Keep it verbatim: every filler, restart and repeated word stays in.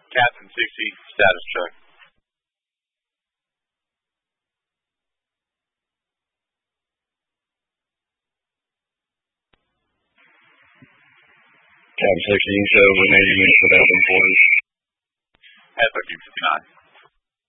Captain sixty, status check. Captain sixty, you can show we made units for that one quarters. F O Q fifty-nine.